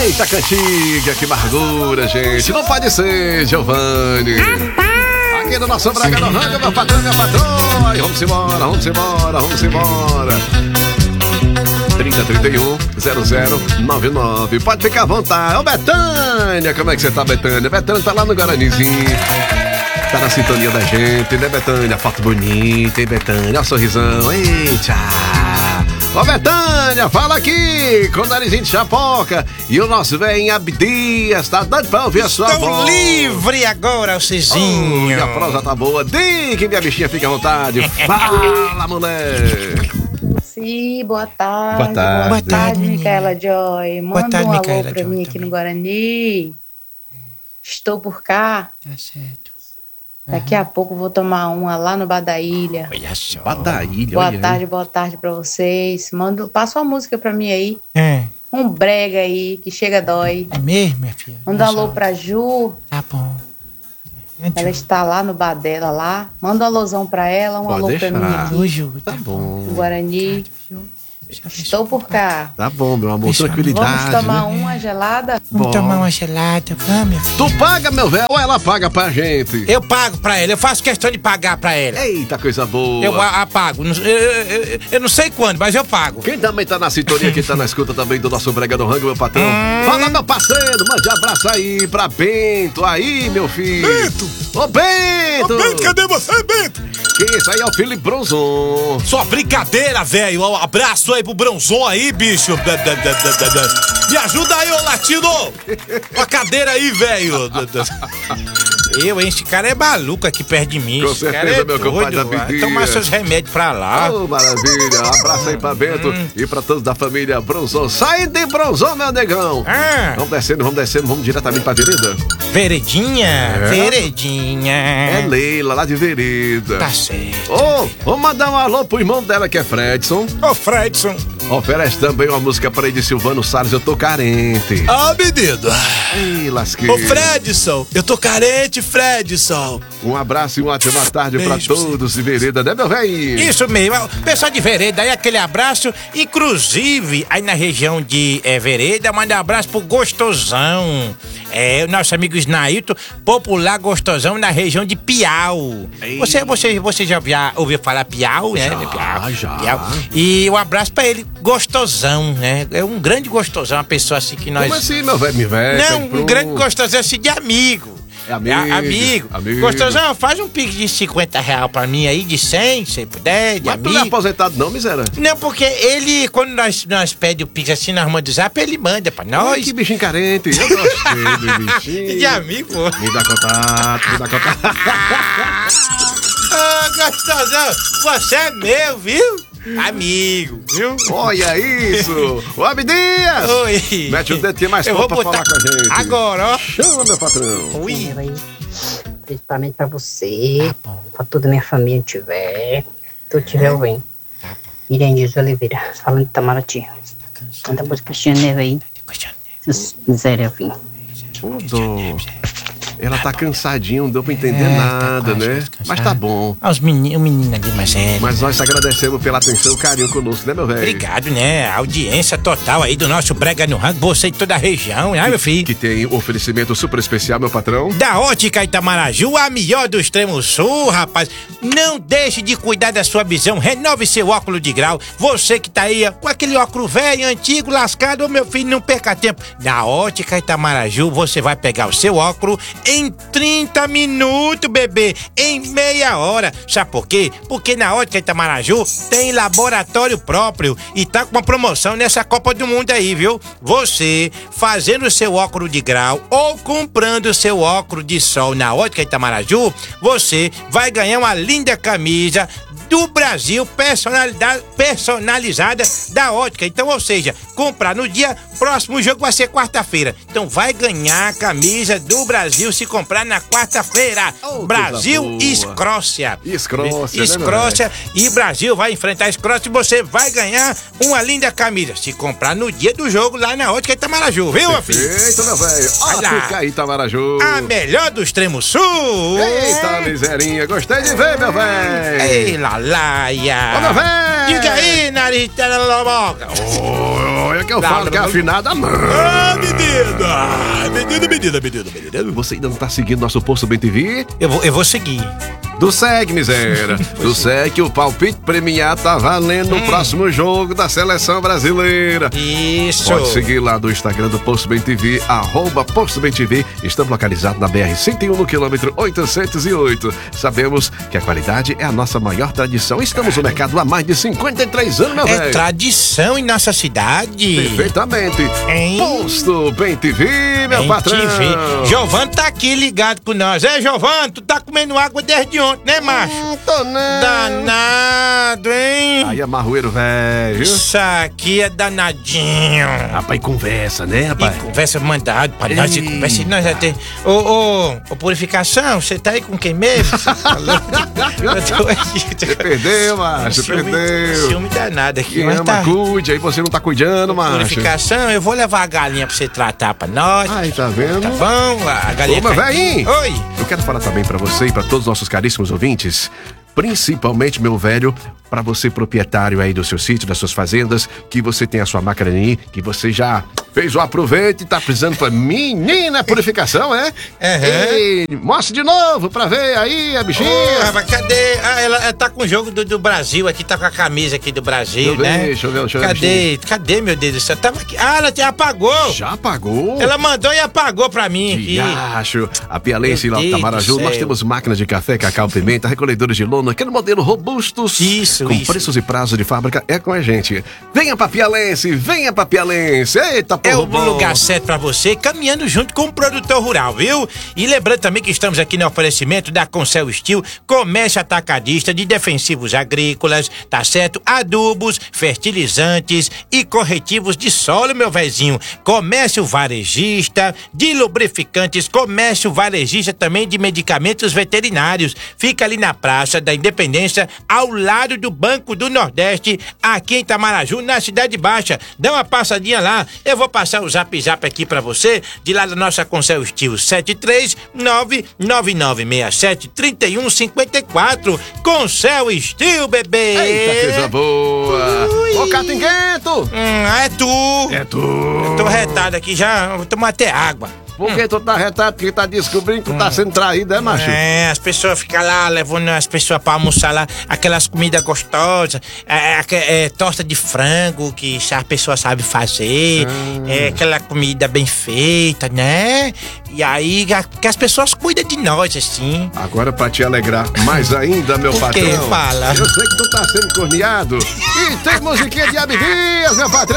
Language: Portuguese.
Eita, cantiga, que amargura, gente. Não pode ser, Giovanni. Aqui no nosso Brega no Rango, meu patrão, minha patroa. E vamos embora, vamos embora, vamos embora. 3031-0099. Pode ficar à vontade. Ô, Betânia, como é que você tá, Betânia? Betânia tá lá no Guaranizinho. Tá na sintonia da gente, né, Betânia? Foto bonita, hein, Betânia? Olha o sorrisão. Eita! Ô, Betânia, fala aqui com o narizinho de chapoca. E o nosso velho Abdias tá dando pra ouvir a sua voz. Estou livre agora, o Cizinho. Oh, a prosa tá boa. Diga, minha bichinha, fica à vontade. Fala, mulher. Sim, boa tarde. Boa tarde. Boa tarde, Micaela Joy. Boa Manda tarde, um alô Micaela pra Joy mim aqui também. no Guarani. Estou por cá. Tá certo. Daqui a pouco vou tomar uma lá no Bar da Ilha. Olha só. Badailha, Boa olha tarde pra vocês. Passa uma música pra mim aí. É, Um brega aí, que chega dói. é mesmo, minha filha? Manda um Olha alô só. pra Ju. Tá bom. Ela está lá no bar dela lá. Manda um alôzão pra ela, um Pode alô deixar. pra mim aqui Hoje, Tá bom. no Guarani. Estou por cá. Tá bom, meu amor, Fechado. tranquilidade. Vamos tomar né? uma gelada? Vamos Bom. tomar uma gelada, vamos, minha filha? Tu paga, meu velho, ou ela paga pra gente? Eu pago pra ela, eu faço questão de pagar pra ela. Eita, coisa boa. Eu pago. Eu não sei quando, mas eu pago. Quem também tá na sintonia, quem tá na escuta também do nosso Brega no Rango, meu patrão. Fala, meu parceiro, mande abraço aí pra Bento. Aí, meu filho. Bento! Ô, Bento! Ô, Bento, cadê você, Bento? Que isso aí é o Felipe Bronzon. Só brincadeira, velho. Um abraço aí pro Bronzon aí, bicho. Me ajuda aí, ô latino. Uma cadeira aí, velho. Esse cara é maluco aqui perto de mim. Com Esse cara certeza, é meu doido, compadre da vai Bidinha. tomar seus remédios pra lá. Oh, maravilha. Um abraço aí pra Bento e pra todos da família Bronzon. Saindo de Bronzon, meu negão. Ah, Vamos descendo, vamos diretamente pra vereda. Veredinha, Veredinha. É Leila, lá de vereda. Tá certo. Ô, vamos mandar um alô pro irmão dela, que é Fredson. Ô, Fredson. Oferece também uma música pra ele de Silvano Salles, Eu Tô Carente. Ah, menino. Ei, lasqueiro. Ô, Fredson. Eu tô carente, Fredson. Um abraço e uma ótima tarde pra Beijo pra você. todos de vereda, né, meu velho? Isso mesmo, pessoal de Vereda, aí aquele abraço, inclusive aí na região de Vereda, manda um abraço pro Gostosão, o nosso amigo Snailton, popular Gostosão na região de Piau. Ei. Você já ouviu falar Piau, né? Já. Piau. E um abraço pra ele, Gostosão, né? É um grande Gostosão, uma pessoa assim que nós... Como assim, meu velho? Me velho. Não, um grande Gostosão assim de amigo. É amigo. Amigo. Gostosão, faz um pix de R$50 pra mim aí, de 100, se puder, de Mas tu não é amigo. aposentado não, miséria? Não, porque ele, quando nós pedimos o pix assim na rua do Zap, ele manda pra Ai, nós. que bichinho carente. Eu gostei do bichinho. De amigo, pô. Me dá contato, me dá contato. Ô, Gostosão, você é meu, viu? Amigo, viu? Olha isso. Ô, Abdias. Oi. Mete o dedinho mais Eu forte vou pra botar falar com a gente. agora, ó. Chama, meu patrão. Ui. Dinheiro aí, principalmente pra você, Tá bom. pra toda a minha família tiver, tu tiver, eu venho. Tá bom. Irene Dias Oliveira, falando de Itamaraty. Canta a música Cristiano Neve aí, se miséria, eu vim. Ô, dó. Ela tá cansadinha, não deu pra entender nada, né? Mas tá bom. Ah, o menino ali, mas é. Mas nós agradecemos pela atenção e carinho conosco, né, meu velho? Obrigado, né? A audiência total aí do nosso Brega no Rango, você e toda a região, né, meu filho? Que tem oferecimento super especial, meu patrão. Da Ótica Itamaraju, a melhor do extremo sul, rapaz. Não deixe de cuidar da sua visão, renove seu óculos de grau. Você que tá aí com aquele óculos velho, antigo, lascado, ô meu filho, não perca tempo. Na Ótica Itamaraju, você vai pegar o seu óculos em 30 minutos, bebê, em meia hora. Sabe por quê? Porque na Ótica Itamaraju tem laboratório próprio e tá com uma promoção nessa Copa do Mundo aí, viu? Você fazendo o seu óculos de grau ou comprando o seu óculos de sol na Ótica Itamaraju, você vai ganhar uma linda camisa do Brasil personalizada da Ótica. Então, ou seja, comprar no dia próximo, o jogo vai ser quarta-feira. Então vai ganhar a camisa do Brasil se comprar na quarta-feira. Oh, Brasil coisa e boa. Escócia. Escócia, né, Escócia e Brasil vai enfrentar a Escócia e você vai ganhar uma linda camisa. Se comprar no dia do jogo lá na Ótica Itamaraju, viu, meu filho? Eita, meu velho. Vai lá. Ótica Itamaraju. A melhor do extremo sul. Eita, miserinha. Gostei de ver, meu velho. Ei, lalaia. Ô, meu velho. Diga aí, nariz da boca. Olha que eu falo que é afinada, não. Ah, menino. menino. Você ainda não tá seguindo nosso Posto Bem TV? Eu vou seguir. Do SEG, miséria. Do SEG, o palpite premiado tá valendo no próximo jogo da Seleção Brasileira. Isso. Pode seguir lá do Instagram do Posto Bem TV, @Posto Bem TV. Estamos localizados na BR-101, no quilômetro 808. Sabemos que a qualidade é a nossa maior tradição. Estamos no mercado há mais de 53 anos, meu velho. É tradição em nossa cidade. Perfeitamente. Hein? Posto Bem TV, meu patrão. Giovano tá aqui ligado com nós. Giovano, tu tá comendo água desde ontem, né, macho? Não tô não. Danado, hein? Aí é marroeiro, velho. Isso aqui é danadinho. Rapaz, conversa, né, rapaz? E conversa mandado pra nós. E conversa, nós já tem. Ô, Purificação, você tá aí com quem mesmo? Você falou? Eu tô aqui. Você perdeu, macho, perdeu. Ciúme danado aqui. Quem Mas ama, tá. cuide, aí você não tá cuidando, macho. Purificação, eu vou levar a galinha pra você tratar pra nós. Ai, tá vendo? Tá bom? A galinha. Ô, meu velhinho! Oi! Eu quero falar também pra você e pra todos os nossos caríssimos ouvintes, principalmente, meu velho, pra você proprietário aí do seu sítio, das suas fazendas, que você tem a sua máquina aí, que você já fez o aproveito e tá precisando pra menina purificação, é? Ei, mostra de novo pra ver aí a bichinha. Mas cadê? Ela tá com o jogo do Brasil aqui, tá com a camisa aqui do Brasil, né? Deixa eu ver. Cadê, meu Deus do céu? Tava aqui. Ela te apagou. Já apagou? Ela mandou e apagou pra mim aqui. Acho. A Pialense e lá Meu da Deus Maraju, do nós céu. temos máquinas de café, cacau, pimenta, recolhedores de lona, aquele modelo robustos. Isso. Preços e prazo de fábrica é com a gente. Venha pra Pialense, venha pra Pialense. Eita, É povo o bom. lugar certo pra você, caminhando junto com o produtor rural, viu? E lembrando também que estamos aqui no oferecimento da Concel Steel, comércio atacadista de defensivos agrícolas, tá certo? Adubos, fertilizantes e corretivos de solo, meu vezinho. Comércio varejista, de lubrificantes, comércio varejista também de medicamentos veterinários. Fica ali na Praça da Independência, ao lado do Banco do Nordeste, aqui em Itamaraju, na Cidade Baixa. Dá uma passadinha lá. Eu vou passar o zap aqui pra você, de lá da nossa Concel Steel, 73999673154. Concel Steel, bebê. Eita, coisa boa. Ui. Ô, Catinguento. É tu. É tu. Eu tô retado aqui já, vou tomar até água. Por que tu tá retado? Porque tá descobrindo que tu tá sendo traído, é, macho? É, as pessoas ficam lá levando as pessoas pra almoçar lá, aquelas comidas gostosas, torta de frango que a pessoa sabe fazer, aquela comida bem feita, né? E aí que as pessoas cuidam de nós, assim. Agora, pra te alegrar mais ainda, meu O patrão. quê? Fala. Eu sei que tu tá sendo corneado. E tem musiquinha de Abdias, meu patrão.